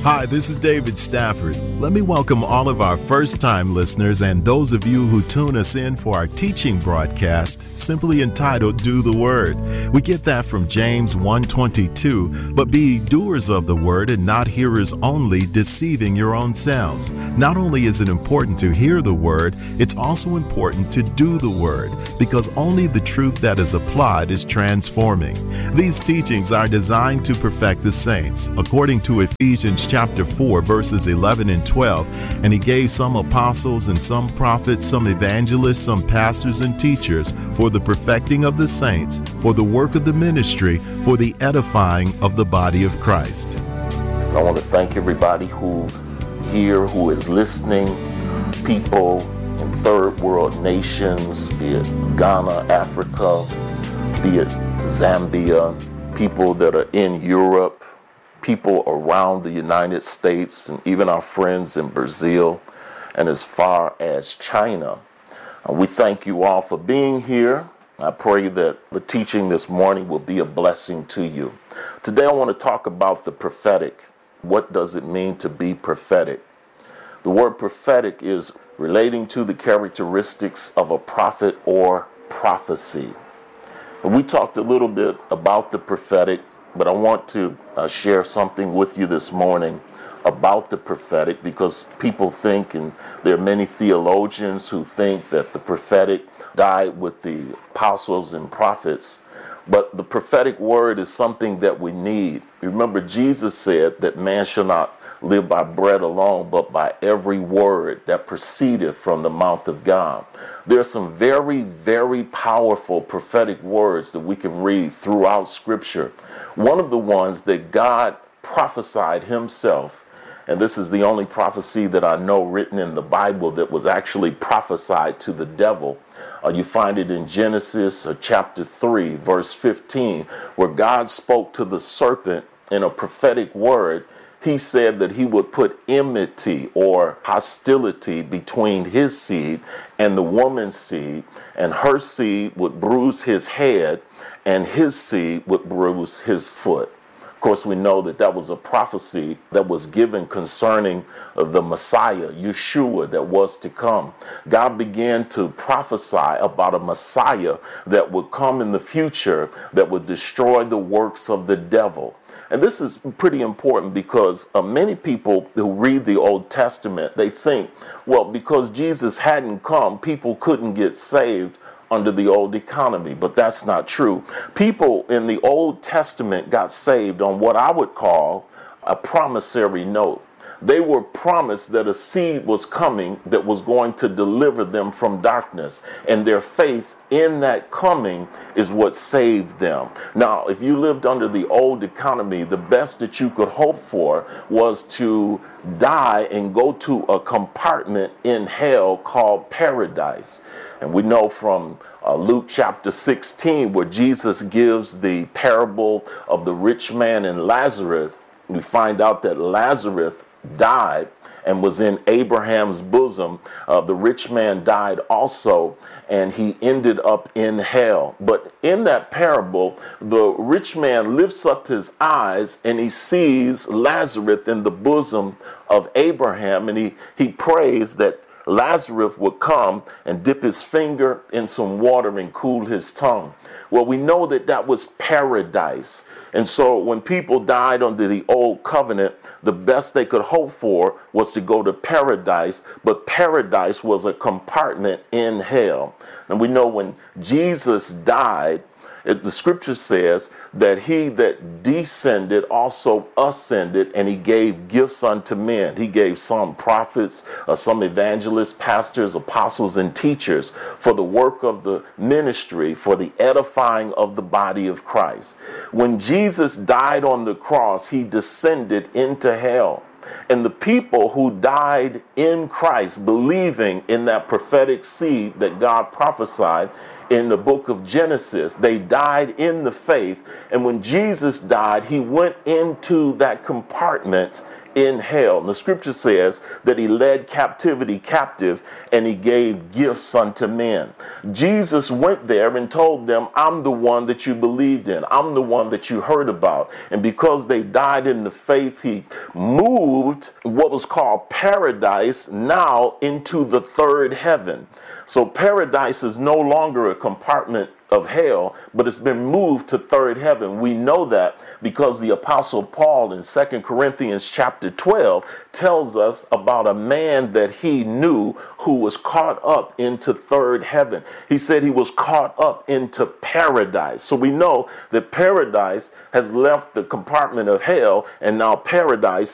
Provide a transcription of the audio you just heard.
Hi, this is David Stafford. Let me welcome all of our first-time listeners and those of you who tune us in for our teaching broadcast, simply entitled Do the Word. We get that from James 1:22, but be doers of the word and not hearers only, deceiving your own selves. Not only is it important to hear the word, it's also important to do the word, because only the truth that is applied is transforming. These teachings are designed to perfect the saints, according to Ephesians chapter 4, verses 11 and 12. And he gave some apostles and some prophets, some evangelists, some pastors and teachers for the perfecting of the saints, for the work of the ministry, for the edifying of the body of Christ. I want to thank everybody who is listening, people in third world nations, be it Ghana, Africa, be it Zambia, people that are in Europe, people around the United States, and even our friends in Brazil and as far as China. We thank you all for being here. I pray that the teaching this morning will be a blessing to you. Today I want to talk about the prophetic. What does it mean to be prophetic? The word prophetic is relating to the characteristics of a prophet or prophecy. We talked a little bit about the prophetic, but I want to share something with you this morning about the prophetic, because people think, and there are many theologians who think that the prophetic died with the apostles and prophets. But the prophetic word is something that we need. Remember, Jesus said that man shall not live by bread alone, but by every word that proceedeth from the mouth of God. There are some very, very powerful prophetic words that we can read throughout Scripture. One of the ones that God prophesied himself, and this is the only prophecy that I know written in the Bible that was actually prophesied to the devil. You find it in Genesis chapter 3, verse 15, where God spoke to the serpent in a prophetic word. He said that he would put enmity or hostility between his seed and the woman's seed, and her seed would bruise his head, and his seed would bruise his foot. Of course, we know that that was a prophecy that was given concerning the Messiah, Yeshua, that was to come. God began to prophesy about a Messiah that would come in the future that would destroy the works of the devil. And this is pretty important because many people who read the Old Testament, they think, well, because Jesus hadn't come, people couldn't get saved under the old economy. But that's not true. People in the Old Testament got saved on what I would call a promissory note. They were promised that a seed was coming that was going to deliver them from darkness, and their faith in that coming is what saved them. Now, if you lived under the old economy, the best that you could hope for was to die and go to a compartment in hell called paradise. And we know from Luke chapter 16, where Jesus gives the parable of the rich man and Lazarus, we find out that Lazarus died and was in Abraham's bosom. The rich man died also, and he ended up in hell. But in that parable, the rich man lifts up his eyes and he sees Lazarus in the bosom of Abraham, and he prays that Lazarus would come and dip his finger in some water and cool his tongue. Well, we know that that was paradise. And so when people died under the old covenant, the best they could hope for was to go to paradise, but paradise was a compartment in hell. And we know when Jesus died, the scripture says that he that descended also ascended, and he gave gifts unto men. He gave some prophets, some evangelists, pastors, apostles, and teachers for the work of the ministry, for the edifying of the body of Christ. When Jesus died on the cross, he descended into hell. And the people who died in Christ, believing in that prophetic seed that God prophesied in the book of Genesis, they died in the faith. And when Jesus died, he went into that compartment in hell. And the scripture says that he led captivity captive and he gave gifts unto men. Jesus went there and told them, I'm the one that you believed in. I'm the one that you heard about. And because they died in the faith, he moved what was called paradise now into the third heaven. So paradise is no longer a compartment of hell, but it's been moved to third heaven. We know that because the Apostle Paul in 2 Corinthians chapter 12 tells us about a man that he knew who was caught up into third heaven. He said he was caught up into paradise. So we know that paradise has left the compartment of hell, and now paradise